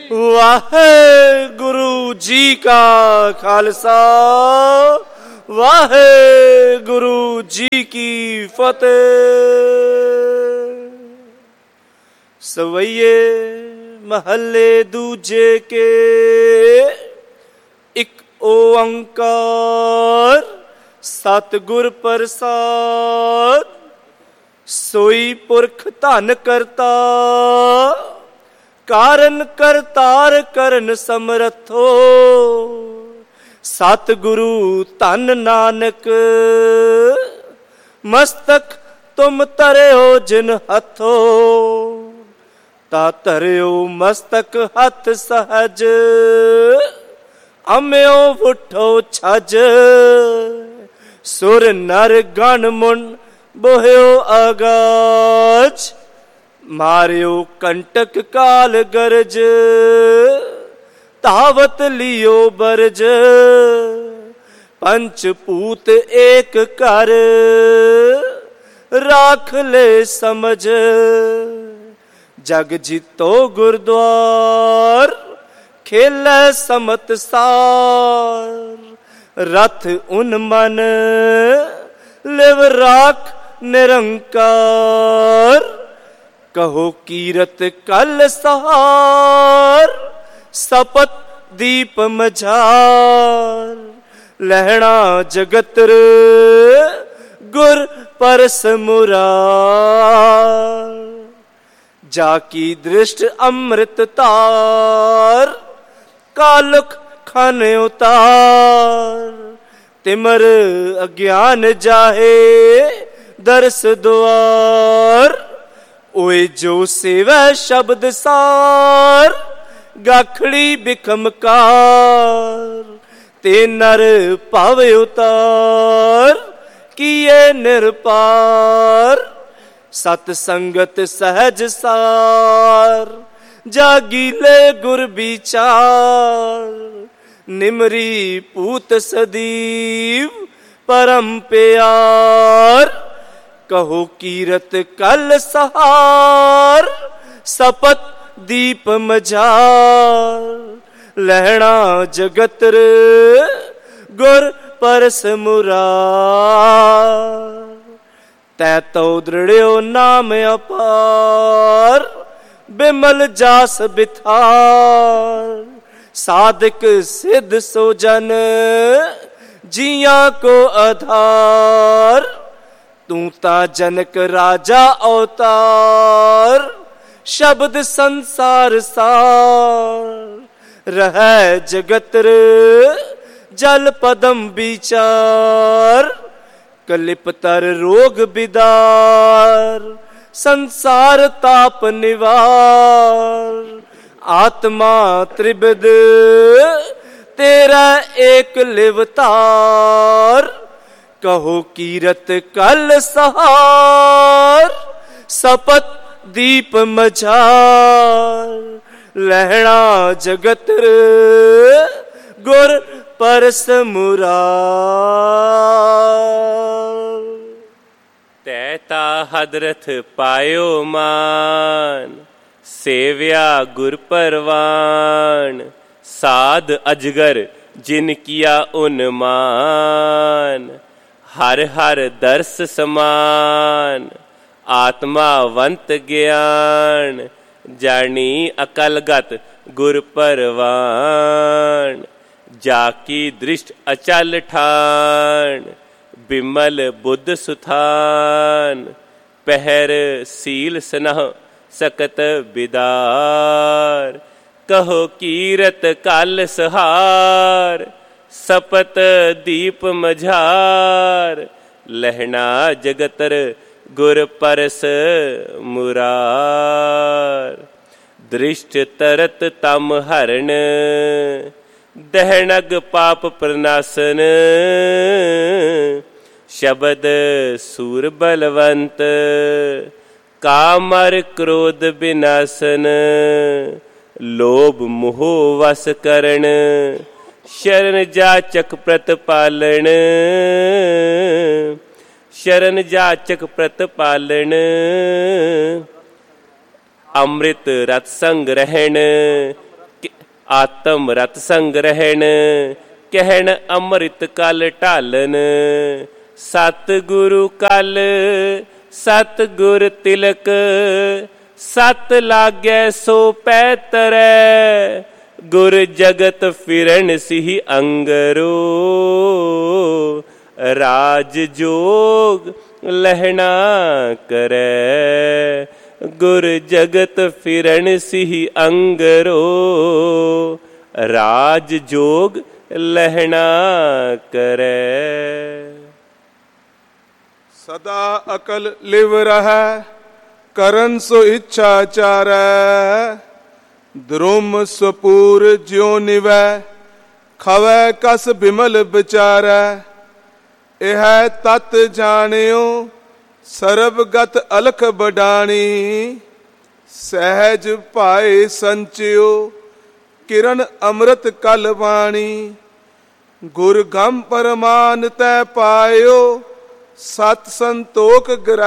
वाहेगुरु जी का खालसा, वाहेगुरु जी की फतेह। सवैये महल्ले दूजे के एक ओंकार सतगुर प्रसाद, सोई पुरख धन करता कारण करतार करन समरथो। सतगुरु धन नानक मस्तक तुम तरियो जिन हथो। ता तरियो मस्तक हथ सहज, अम्यो उठो छज। सुर नर गण मुन बोह्यो आगाज, मारियो कंटक काल गरज। तावत लियो बरज, पंचपूत एक कर राख ले समझ। जग जीतो गुरद्वार खेलै समत सार। रथ उन मन लिव राख निरंकार। कहो कीरत कल सहार, सपत दीप मझार। लहणा जगतर गुर परस मुरार। जाकी दृष्ट अमृत तार, कालुक खन उतार। तिमर अज्ञान जाहे दरस द्वार। ओए जो सेवै शब्द सार, गाखड़ी बिखम कार। ते नर पाव उतार, किए निरपार। सत संगत सहज सार, जागीले गुर विचार। निमरी पूत सदीव परम प्यार। कहो कीरत कल सहार, सपत दीप मझार। लहणा जगतर गुर परस मुरार। तै तो दृढ़यो नाम अपार, बिमल जास बिथार। साधक सिद्ध सोजन, जिया को आधार। तू ता जनक राजा अवतार, शब्द संसार सार। रहै जगतर जल पदम विचार। कलिपतर रोग बिदार, संसार ताप निवार। आत्मा त्रिविध तेरा एक लिवतार। कहो कीरत कल सहार, सपत दीप मझार। लहणा जगतर गुर परस मुरार। तैता हदरथ पायो मान, सेव्या गुर परवान। साध अजगर जिन किया उन्मान, हर हर दर्श समान। आत्मावंत ज्ञान, जानी अकलगत गुर परवान। जाकी दृष्ट अचल ठान, बिमल बुद्ध सुथान। पहर सील स्नह सकत बिदार। कहो कीरत कल सहार, सपत दीप मझार। लहना जगतर गुर परस मुरार। दृष्ट तरत तम हरण, दहनग पाप प्रनाशन। शब्द सूर बलवंत, कामर क्रोध विनाशन। लोभ मोह वस करण, शरण जाचक प्रतिपालन। शरण जाचक प्रतिपालन। अमृत रत संग रहन, ਆਤਮ ਰਤ ਸੰਗ ਰਹਿਣ ਕਹਿਣ ਅੰਮ੍ਰਿਤ ਕਲ ਢਾਲਨ ਸਤ ਗੁਰੂ ਕਲ ਸਤ ਗੁਰ ਤਿਲਕ ਸਤ ਲਾਗੈ ਸੋ ਪੈ ਤਰੈ ਗੁਰ ਜਗਤ ਫਿਰਨ ਸਿਹ ਅੰਗਰੋ ਰਾਜ ਜੋਗ ਲਹਿਣਾ ਕਰੈ ਗੁਰ ਜਗਤ ਫਿਰਨ ਸਿਹ ਅੰਗਰੋ ਰਾਜ ਜੋਗ ਲਹਿਣਾ ਕਰੈ। ਸਦਾ ਅਕਲ ਲਿਵ ਰਹੈ ਕਰਨ ਸੋ ਇੱਛਾ ਚਾਰੈ ਦ੍ਰੁਮ ਸਪੂਰ ਜਿਉ ਨਿਵੈ ਖਵੈ ਕਸ ਬਿਮਲ ਵਿਚਾਰੈ ਇਹ ਤਤ ਜਾਣਿਓ ਸਰਬਗਤ ਅਲਖ ਬਡਾਣੀ ਸਹਿਜ ਭਾਏ ਸੰਚਿਓ ਕਿਰਨ ਅੰਮ੍ਰਿਤ ਕਲ ਬਾਣੀ ਗੁਰ ਗੰਮ ਪਰਮਾਨ ਤੈ ਪਾਇਓ ਸਤ ਸੰਤੋਖ ਗ੍ਰਹਿ